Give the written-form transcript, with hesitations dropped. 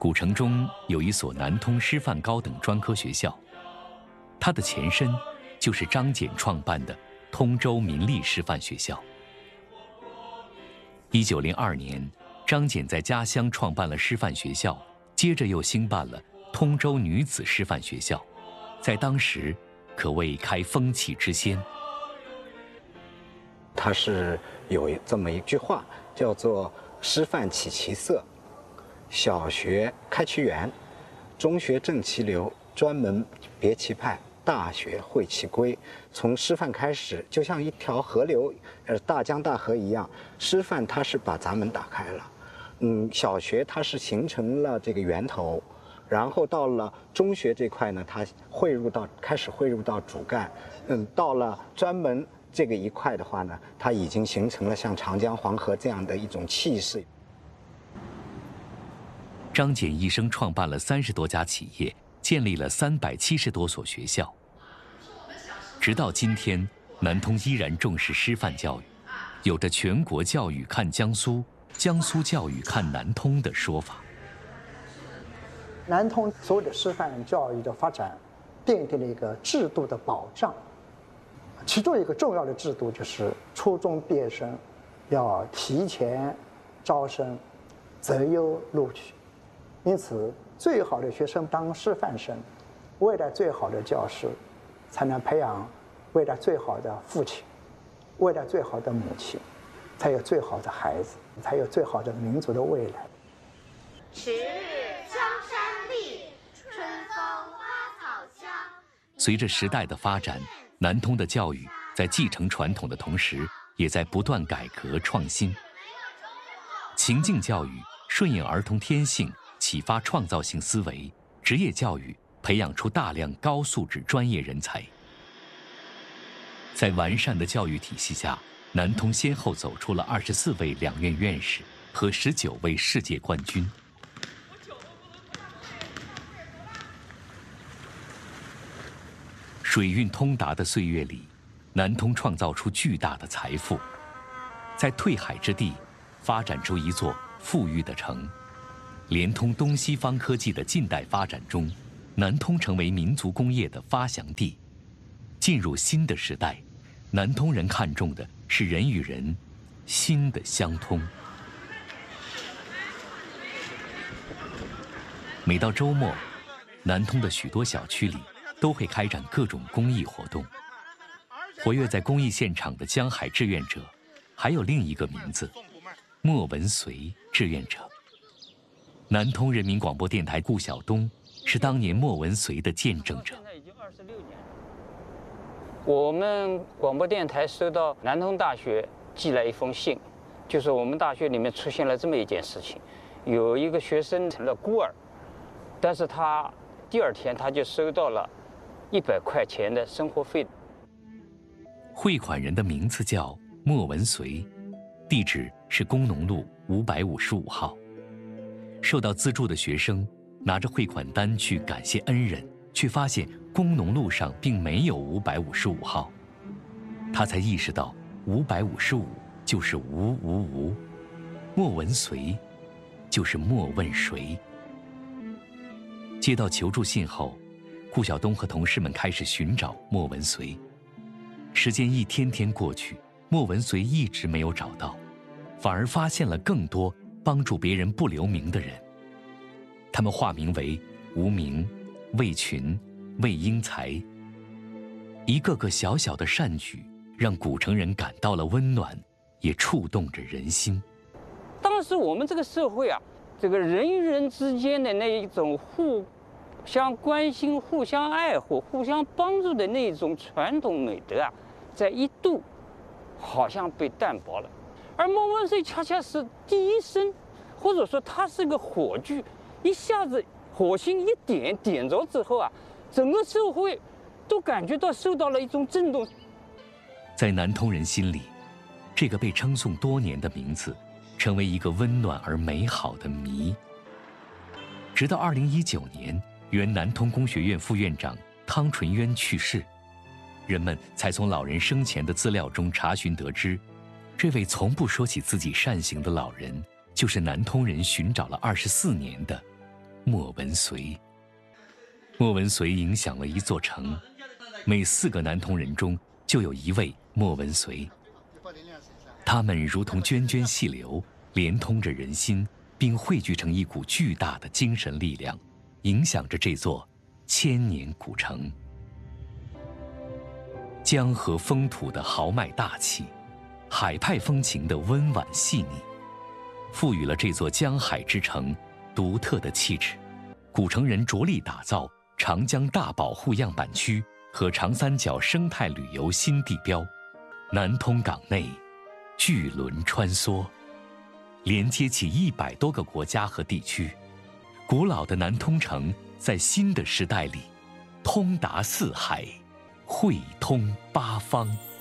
古城中有一所南通师范高等专科学校，它的前身就是张謇创办的通州民立师范学校。1902年，张謇在家乡创办了师范学校，接着又兴办了通州女子师范学校，在当时可谓开风气之先。 它是有这么一句话，叫做“师范起其色，小学开其源，中学正其流，专门别其派，大学会其规”。从师范开始，就像一条河流，大江大河一样，师范它是把闸门打开了。小学它是形成了这个源头，然后到了中学这块呢，它开始汇入到主干。到了专门这个一块的话呢，它已经形成了像长江黄河这样的一种气势。 张謇一生创办了30多家企业，建立了370多所学校。直到今天，南通依然重视师范教育，有着全国教育看江苏，江苏教育看南通的说法。 南通所有的师范教育的发展，奠定了一个制度的保障。其中一个重要的制度就是初中毕业生要提前招生，择优录取。因此，最好的学生当师范生，未来最好的教师，才能培养未来最好的父亲，未来最好的母亲，才有最好的孩子，才有最好的民族的未来。 迟日江山丽，春风花草香。 随着时代的发展，南通的教育在继承传统的同时，也在不断改革创新。情境教育顺应儿童天性，启发创造性思维；职业教育培养出大量高素质专业人才。在完善的教育体系下，南通先后走出了24位两院院士和19位世界冠军。水运通达的岁月里，南通创造出巨大的财富，在退海之地发展出一座富裕的城。连通东西方科技的近代发展中，南通成为民族工业的发祥地。进入新的时代，南通人看重的是人与人心的相通。每到周末，南通的许多小区里都会开展各种公益活动。活跃在公益现场的江海志愿者，还有另一个名字——莫文随志愿者。南通人民广播电台顾晓东是当年莫文随的见证者。 现在已经26年。我们广播电台收到南通大学寄来一封信，就是我们大学里面出现了这么一件事情，有一个学生成了孤儿，但是他第2天他就收到了100块钱的生活费。 汇款人的名字叫莫文随，地址是工农路555号。受到资助的学生拿着汇款单去感谢恩人，却发现工农路上并没有555号。他才意识到555就是555，莫文随就是莫问谁。接到求助信后，顾晓东和同事们开始寻找莫文随。时间一天天过去，莫文随一直没有找到，反而发现了更多帮助别人不留名的人。他们化名为无名、魏群、魏英才。一个个小小的善举，让古城人感到了温暖，也触动着人心。 当时我们这个社会啊，这个人与人之间的那一种互相关心、互相爱护、互相帮助的那一种传统美德啊，在一度好像被淡薄了。而莫文随恰恰是第一声，或者说他是个火炬，一下子火星一点着之后啊，整个社会都感觉到受到了一种震动。 在南通人心里，这个被称颂多年的名字成为一个温暖而美好的谜。直到2019年，原南通工学院副院长汤纯渊去世，人们才从老人生前的资料中查询得知，这位从不说起自己善行的老人，就是南通人寻找了24年的莫文遂。莫文遂影响了一座城，每4个南通人中就有1位莫文遂。他们如同涓涓细流，连通着人心，并汇聚成一股巨大的精神力量，影响着这座千年古城。江河风土的豪迈大气，海派风情的温婉细腻，赋予了这座江海之城独特的气质。古城人着力打造长江大保护样板区和长三角生态旅游新地标。南通港内巨轮穿梭，连接起100多个国家和地区。古老的南通城在新的时代里通达4海，汇通8方。